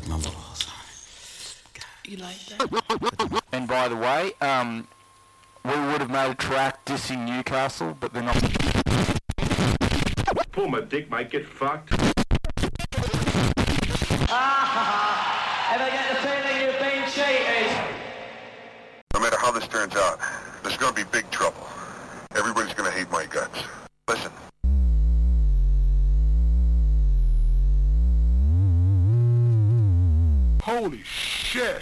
Oh, sorry. You like that? And by the way, we would have made a track dissing Newcastle, but they're not. Pull my dick, mate. Get fucked. Ever get the feeling you've been cheated? No matter how this turns out, there's gonna be big trouble. Everybody's gonna hate my guts. Listen. Holy shit!